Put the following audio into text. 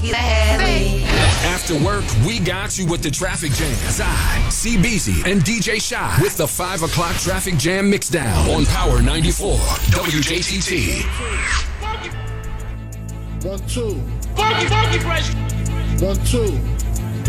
Nikki the Hadley. After work, we got you with the traffic jam. Zai, C-Beezy, and DJ Shy with the 5 o'clock traffic jam mixdown on Power 94 WJTT. 1, 2. Funky fresh. 1, 2.